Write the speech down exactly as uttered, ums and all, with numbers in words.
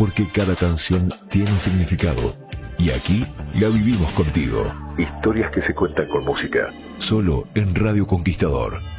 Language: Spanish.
porque cada canción tiene un significado. Y aquí la vivimos contigo. Historias que se cuentan con música. Solo en Radio Conquistador.